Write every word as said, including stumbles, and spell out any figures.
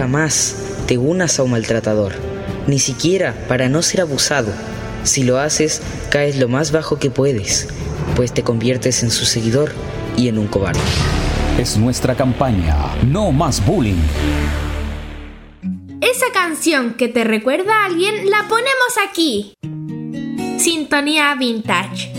jamás te unas a un maltratador, ni siquiera para no ser abusado. Si lo haces, caes lo más bajo que puedes, pues te conviertes en su seguidor y en un cobarde. Es nuestra campaña, no más bullying. Esa canción que te recuerda a alguien la ponemos aquí. Sintonía Vintage.